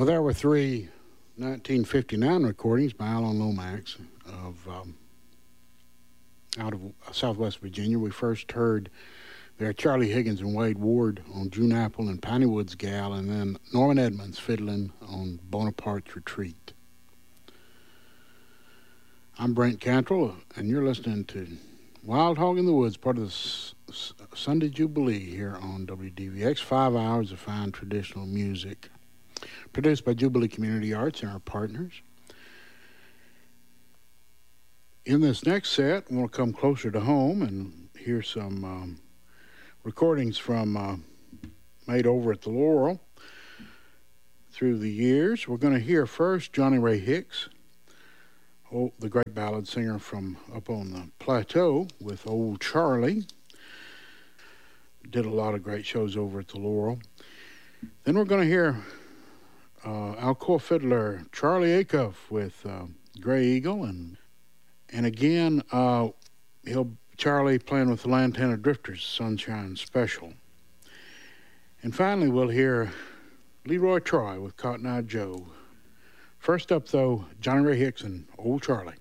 Well, there were three 1959 recordings by Alan Lomax of out of Southwest Virginia. We first heard there Charlie Higgins and Wade Ward on June Apple and Piney Woods Gal, and then Norman Edmonds fiddling on Bonaparte's Retreat. I'm Brent Cantrell, and you're listening to Wild Hog in the Woods, part of the Sunday Jubilee here on WDVX. 5 hours of fine traditional music, produced by Jubilee Community Arts and our partners. In this next set, we'll come closer to home and hear some recordings from made over at the Laurel through the years. We're going to hear first Johnny Ray Hicks, the great ballad singer from up on the plateau with Old Charlie. Did a lot of great shows over at the Laurel. Then we're going to hear Alcoa fiddler Charlie Acuff with Gray Eagle, and again Charlie playing with the Lantana Drifters, Sunshine Special. And finally we'll hear Leroy Troy with Cotton Eye Joe. First up though, Johnny Ray Hicks and Old Charlie.